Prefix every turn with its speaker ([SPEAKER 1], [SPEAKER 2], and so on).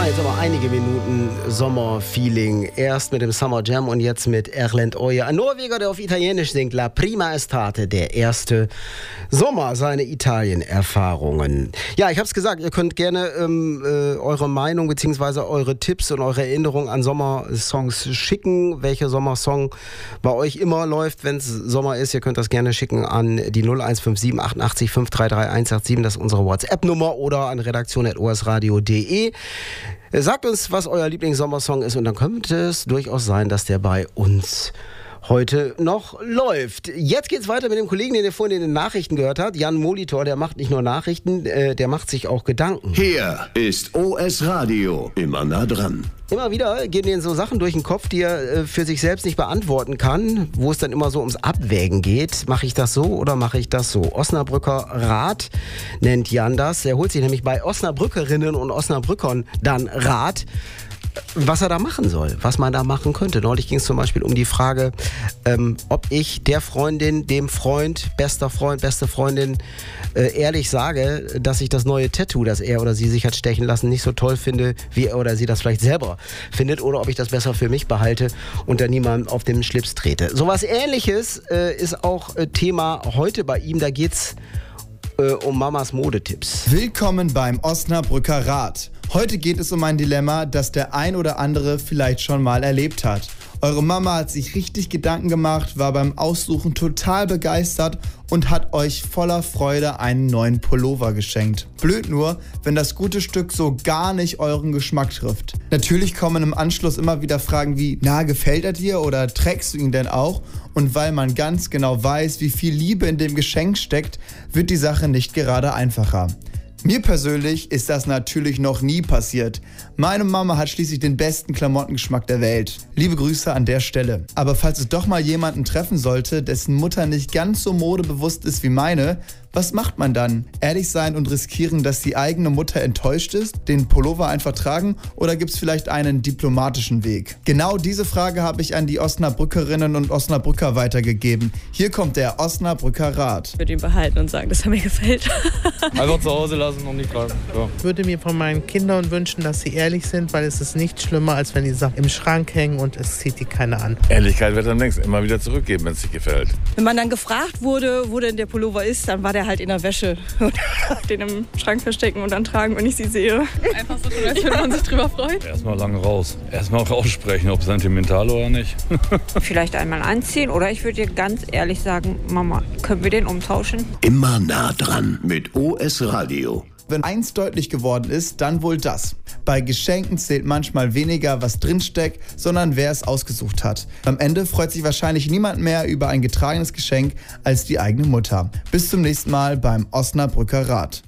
[SPEAKER 1] jetzt aber einige Minuten Sommerfeeling. Erst mit dem Summer Jam und jetzt mit Erlend Øye. Ein Norweger, der auf Italienisch singt. La prima estate, der erste Sommer, seine Italien-Erfahrungen. Ja, ich habe es gesagt, ihr könnt gerne eure Meinung bzw. eure Tipps und eure Erinnerungen an Sommersongs schicken. Welcher Sommersong bei euch immer läuft, wenn es Sommer ist. Ihr könnt das gerne schicken an die 0157 88 533 187. Das ist unsere WhatsApp-Nummer oder an redaktion@osradio.de. Sagt uns, was euer Lieblingssommersong ist und dann könnte es durchaus sein, dass der bei uns heute noch läuft. Jetzt geht's weiter mit dem Kollegen, den ihr vorhin in den Nachrichten gehört habt. Jan Molitor, der macht nicht nur Nachrichten, der macht sich auch Gedanken.
[SPEAKER 2] Hier ist OS Radio, immer nah dran.
[SPEAKER 1] Immer wieder gehen denen so Sachen durch den Kopf, die er für sich selbst nicht beantworten kann, wo es dann immer so ums Abwägen geht. Mache ich das so oder mache ich das so? Osnabrücker Rat nennt Jan das. Er holt sich nämlich bei Osnabrückerinnen und Osnabrückern dann Rat, was er da machen soll, was man da machen könnte. Neulich ging es zum Beispiel um die Frage, ob ich der Freundin, dem Freund, beste Freundin ehrlich sage, dass ich das neue Tattoo, das er oder sie sich hat stechen lassen, nicht so toll finde, wie er oder sie das vielleicht selber findet, oder ob ich das besser für mich behalte und dann niemandem auf den Schlips trete. Sowas Ähnliches ist auch Thema heute bei ihm. Da geht's um Mamas Modetipps.
[SPEAKER 3] Willkommen beim Osnabrücker Rat. Heute geht es um ein Dilemma, das der ein oder andere vielleicht schon mal erlebt hat. Eure Mama hat sich richtig Gedanken gemacht, war beim Aussuchen total begeistert und hat euch voller Freude einen neuen Pullover geschenkt. Blöd nur, wenn das gute Stück so gar nicht euren Geschmack trifft. Natürlich kommen im Anschluss immer wieder Fragen wie, na, gefällt er dir oder trägst du ihn denn auch? Und weil man ganz genau weiß, wie viel Liebe in dem Geschenk steckt, wird die Sache nicht gerade einfacher. Mir persönlich ist das natürlich noch nie passiert. Meine Mama hat schließlich den besten Klamottengeschmack der Welt. Liebe Grüße an der Stelle. Aber falls es doch mal jemanden treffen sollte, dessen Mutter nicht ganz so modebewusst ist wie meine, was macht man dann? Ehrlich sein und riskieren, dass die eigene Mutter enttäuscht ist? Den Pullover einfach tragen? Oder gibt es vielleicht einen diplomatischen Weg? Genau diese Frage habe ich an die Osnabrückerinnen und Osnabrücker weitergegeben. Hier kommt der Osnabrücker Rat.
[SPEAKER 4] Ich würde ihn behalten und sagen, dass er mir gefällt.
[SPEAKER 5] Einfach zu Hause lassen und nicht tragen. Ja.
[SPEAKER 6] Ich würde mir von meinen Kindern wünschen, dass sie ehrlich sind, weil es ist nicht schlimmer, als wenn die Sachen im Schrank hängen und es zieht die keiner an.
[SPEAKER 5] Ehrlichkeit wird am längsten immer wieder zurückgeben, wenn es dir gefällt.
[SPEAKER 4] Wenn man dann gefragt wurde, wo denn der Pullover ist, dann war der halt in der Wäsche. Den im Schrank verstecken und dann tragen, wenn ich sie sehe. Einfach so tun, als würde man sich drüber freuen.
[SPEAKER 5] Erstmal lange raus. Erstmal raussprechen, ob sentimental oder nicht.
[SPEAKER 7] Vielleicht einmal anziehen oder ich würde dir ganz ehrlich sagen, Mama, können wir den umtauschen?
[SPEAKER 2] Immer nah dran mit OS Radio.
[SPEAKER 3] Wenn eins deutlich geworden ist, dann wohl das. Bei Geschenken zählt manchmal weniger, was drinsteckt, sondern wer es ausgesucht hat. Am Ende freut sich wahrscheinlich niemand mehr über ein getragenes Geschenk als die eigene Mutter. Bis zum nächsten Mal beim Osnabrücker Rat.